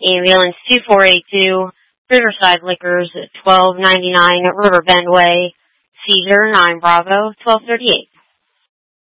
Ambulance 2482, Riverside Liquors, 1299 Riverbend Way, Seizure 9 Bravo, 1238.